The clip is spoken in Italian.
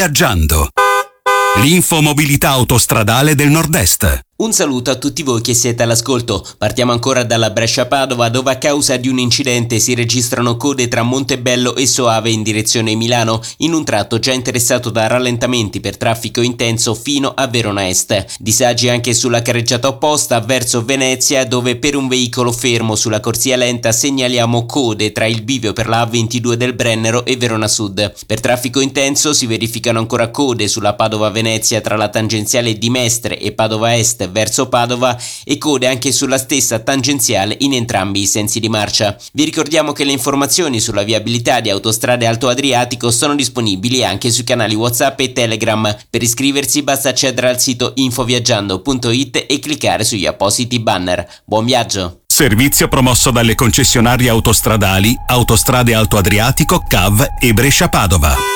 Viaggiando. L'infomobilità autostradale del Nord-Est. Un saluto a tutti voi che siete all'ascolto. Partiamo ancora dalla Brescia-Padova, dove a causa di un incidente si registrano code tra Montebello e Soave in direzione Milano, in un tratto già interessato da rallentamenti per traffico intenso fino a Verona Est. Disagi anche sulla carreggiata opposta verso Venezia, dove per un veicolo fermo sulla corsia lenta segnaliamo code tra il bivio per la A22 del Brennero e Verona Sud. Per traffico intenso si verificano ancora code sulla Padova-Venezia tra la tangenziale di Mestre e Padova Est verso Padova e code anche sulla stessa tangenziale in entrambi i sensi di marcia. Vi ricordiamo che le informazioni sulla viabilità di Autostrade Alto Adriatico sono disponibili anche sui canali WhatsApp e Telegram. Per iscriversi basta accedere al sito infoviaggiando.it e cliccare sugli appositi banner. Buon viaggio! Servizio promosso dalle concessionarie autostradali Autostrade Alto Adriatico, CAV e Brescia Padova.